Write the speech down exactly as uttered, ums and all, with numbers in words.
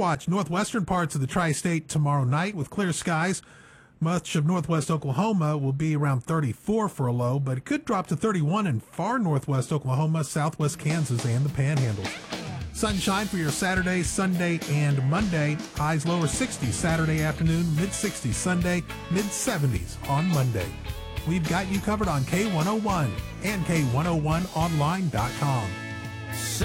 watch northwestern parts of the tri-state tomorrow night with clear skies. Much of northwest Oklahoma will be around thirty-four for a low, but it could drop to thirty-one in far northwest Oklahoma, southwest Kansas, and the Panhandle. Sunshine for your Saturday, Sunday, and Monday. Highs lower sixties Saturday afternoon, mid-sixties Sunday, mid-seventies on Monday. We've got you covered on K one oh one and K one oh one online dot com.